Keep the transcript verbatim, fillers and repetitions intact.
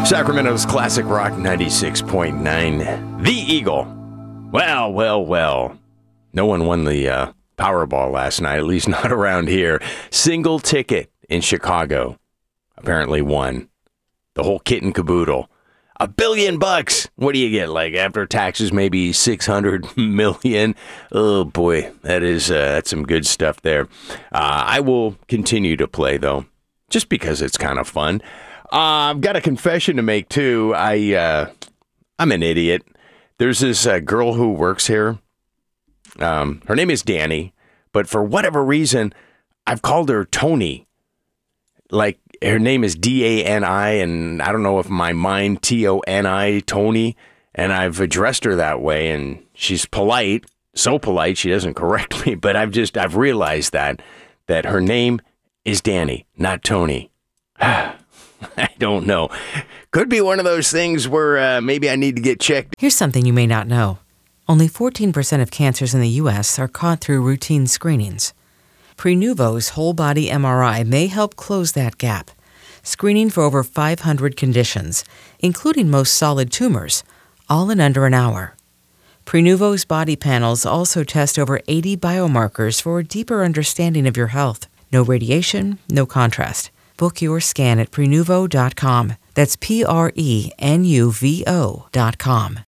Sacramento's Classic Rock ninety-six point nine. The Eagle. Well, well, well. No one won the uh, Powerball last night, at least not around here. Single ticket in Chicago apparently won. The whole kit and caboodle. A billion bucks. What do you get? Like after taxes, maybe six hundred million. Oh boy, that is uh, that's some good stuff there. Uh, I will continue to play though, just because it's kind of fun. Uh, I've got a confession to make too. I uh, I'm an idiot. There's this uh, girl who works here. Um, her name is Danny, but for whatever reason, I've called her Tony. Like, her name is D A N I, and I don't know if my mind, T O N I, Tony, and I've addressed her that way, and she's polite, so polite she doesn't correct me, but I've just, I've realized that, that her name is Danny, not Tony. I don't know. Could be one of those things where uh, maybe I need to get checked. Here's something you may not know. Only fourteen percent of cancers in the U S are caught through routine screenings. Prenuvo's whole-body M R I may help close that gap, screening for over five hundred conditions, including most solid tumors, all in under an hour. Prenuvo's body panels also test over eighty biomarkers for a deeper understanding of your health. No radiation, no contrast. Book your scan at Prenuvo dot com. That's P R E N U V O dot com.